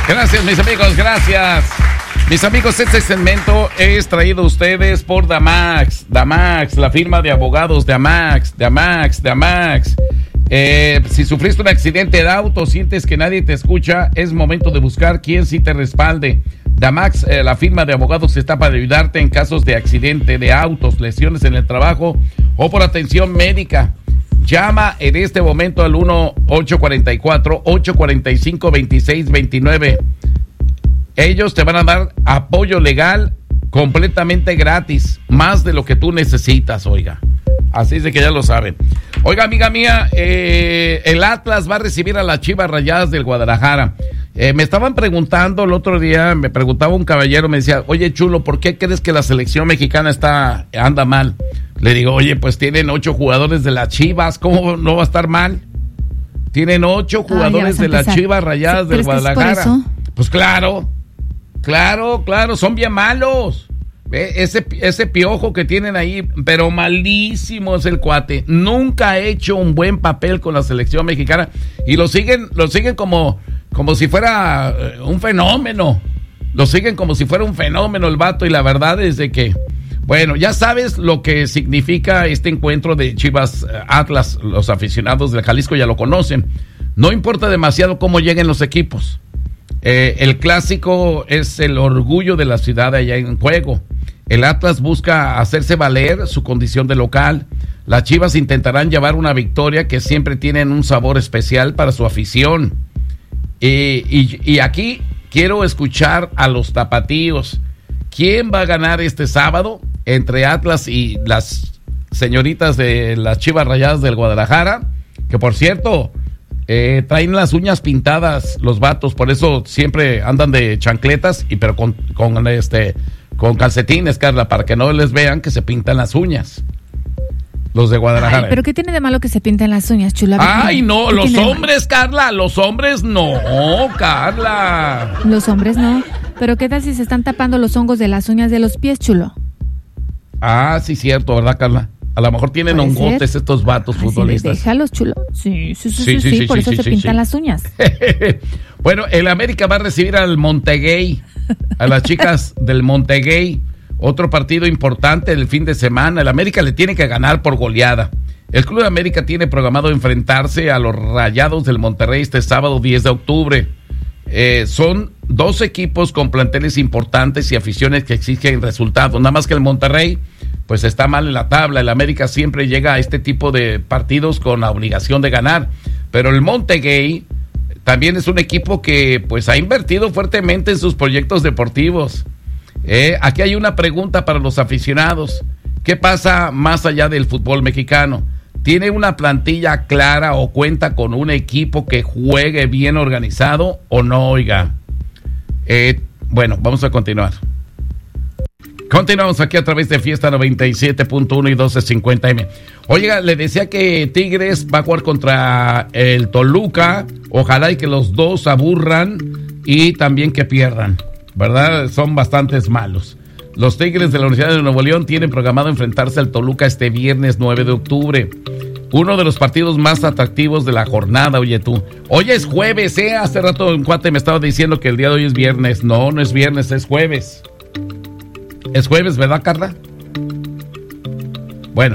Gracias, mis amigos, gracias. Mis amigos, este segmento es traído a ustedes por Damax. Damax, la firma de abogados de Damax. Si sufriste un accidente de auto, sientes que nadie te escucha, es momento de buscar quien sí te respalde. Damax, la firma de abogados, está para ayudarte en casos de accidente de autos, lesiones en el trabajo o por atención médica. Llama en este momento al 1-844-845-2629. Ellos te van a dar apoyo legal completamente gratis, más de lo que tú necesitas, oiga. Así es de que ya lo saben. Oiga, amiga mía, el Atlas va a recibir a las Chivas Rayadas del Guadalajara. Me estaban preguntando el otro día, me preguntaba un caballero, me decía, oye, Chulo, ¿por qué crees que la selección mexicana anda mal? Le digo, oye, pues tienen 8 jugadores de las Chivas, ¿cómo no va a estar mal? Tienen 8 jugadores de las Chivas Rayadas del Guadalajara. Pues claro, son bien malos. Ese piojo que tienen ahí, pero malísimo es el cuate. Nunca ha hecho un buen papel con la selección mexicana y lo siguen como si fuera un fenómeno. Lo siguen como si fuera un fenómeno el vato, y la verdad es de que, bueno, ya sabes lo que significa este encuentro de Chivas Atlas. Los aficionados del Jalisco ya lo conocen. No importa demasiado cómo lleguen los equipos. El clásico es el orgullo de la ciudad allá en juego. El Atlas busca hacerse valer su condición de local. Las Chivas intentarán llevar una victoria que siempre tienen un sabor especial para su afición. Y aquí quiero escuchar a los tapatíos. ¿Quién va a ganar este sábado entre Atlas y las señoritas de las Chivas Rayadas del Guadalajara? Que por cierto, traen las uñas pintadas los vatos, por eso siempre andan de chancletas, pero con calcetines, Carla, para que no les vean que se pintan las uñas. Los de Guadalajara. Ay, pero ¿qué tiene de malo que se pinten las uñas, chula? Ay, no, los hombres, Carla, los hombres no, Carla. Los hombres no, pero ¿qué tal si se están tapando los hongos de las uñas de los pies, chulo? Ah, sí, cierto, ¿verdad, Carla? A lo mejor tienen hongotes estos vatos futbolistas. Sí, déjalos, chulo. Sí, por eso se pintan las uñas. Bueno, el América va a recibir al Montegay, a las chicas del Montegay. Otro partido importante el fin de semana. El América le tiene que ganar por goleada. El Club de América tiene programado enfrentarse a los Rayados del Monterrey este sábado 10 de octubre. Son 2 equipos con planteles importantes y aficiones que exigen resultados. Nada más que el Monterrey pues está mal en la tabla. El América siempre llega a este tipo de partidos con la obligación de ganar. Pero el Montegay también es un equipo que pues ha invertido fuertemente en sus proyectos deportivos. Aquí hay una pregunta para los aficionados. ¿Qué pasa más allá del fútbol mexicano? ¿Tiene una plantilla clara o cuenta con un equipo que juegue bien organizado o no, oiga? Bueno, vamos a continuar. Continuamos aquí a través de Fiesta 97.1 y 1250M. Oiga, le decía que Tigres va a jugar contra el Toluca. Ojalá y que los dos aburran y también que pierdan, ¿verdad? Son bastantes malos. Los Tigres de la Universidad de Nuevo León tienen programado enfrentarse al Toluca este viernes 9 de octubre. Uno de los partidos más atractivos de la jornada, oye tú. Hoy es jueves, Hace rato un cuate me estaba diciendo que el día de hoy es viernes. No, no es viernes, es jueves. Es jueves, ¿verdad, Carla? Bueno,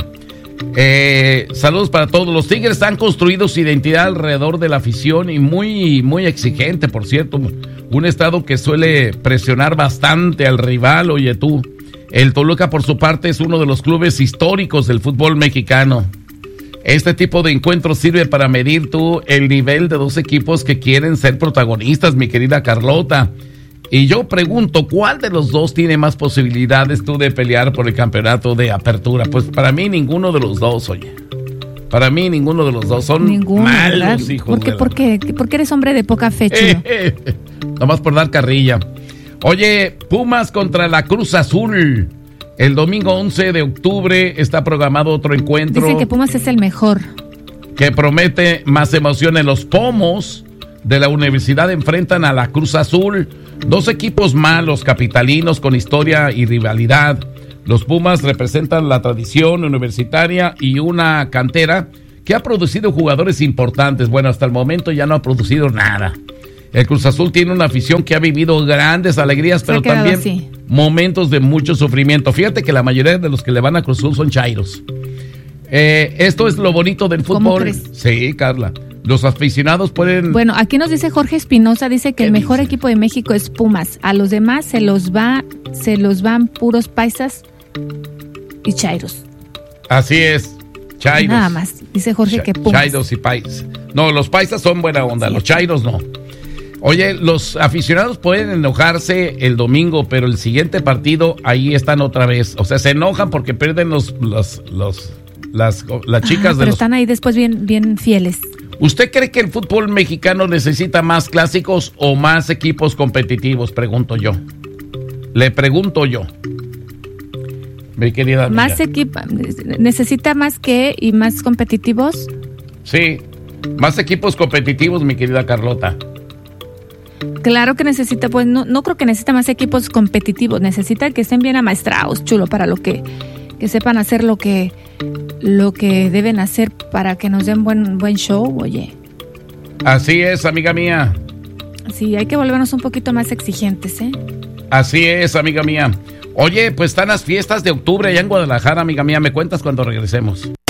saludos para todos. Los Tigres han construido su identidad alrededor de la afición y muy exigente, por cierto. Un estado que suele presionar bastante al rival, oye tú. El Toluca, por su parte, es uno de los clubes históricos del fútbol mexicano. Este tipo de encuentros sirve para medir el nivel de 2 equipos que quieren ser protagonistas, mi querida Carlota. Y yo pregunto, ¿cuál de los dos tiene más posibilidades de pelear por el campeonato de apertura? Pues para mí ninguno de los dos, oye. Para mí ninguno de los dos son malos, ¿verdad? Hijos. ¿Por qué eres hombre de poca fe, Chulo? Nomás por dar carrilla. Oye, Pumas contra la Cruz Azul. El domingo 11 de octubre está programado otro encuentro. Dicen que Pumas es el mejor. Que promete más emoción en los pomos de la universidad. Enfrentan a la Cruz Azul. 2 equipos malos, capitalinos, con historia y rivalidad. Los Pumas representan la tradición universitaria y una cantera que ha producido jugadores importantes. Bueno, hasta el momento ya no ha producido nada. El Cruz Azul tiene una afición que ha vivido grandes alegrías, pero también así. Momentos de mucho sufrimiento. Fíjate que la mayoría de los que le van a Cruz Azul son chairos. Esto es lo bonito del fútbol. ¿Cómo crees? Sí, Carla. Los aficionados pueden... Bueno, aquí nos dice Jorge Espinosa, dice que el mejor equipo de México es Pumas. A los demás se los van puros paisas y chairos. Así es, chairos. Nada más, dice Jorge que Pumas. Chairos y paisas. No, los paisas son buena onda, sí. Los chairos no. Oye, los aficionados pueden enojarse el domingo, pero el siguiente partido ahí están otra vez. O sea, se enojan porque pierden las chicas de pero están ahí después bien fieles. ¿Usted cree que el fútbol mexicano necesita más clásicos o más equipos competitivos? Pregunto yo. Le pregunto yo. Mi querida amiga. Más necesita más que y más competitivos. Sí, más equipos competitivos, mi querida Carlota. Claro que necesita, pues no creo que necesita más equipos competitivos, necesita que estén bien amaestrados, chulo, para lo que sepan hacer lo que deben hacer para que nos den buen show, oye. Así es, amiga mía. Sí, hay que volvernos un poquito más exigentes, ¿eh? Así es, amiga mía. Oye, pues están las fiestas de octubre allá en Guadalajara, amiga mía. ¿Me cuentas cuando regresemos?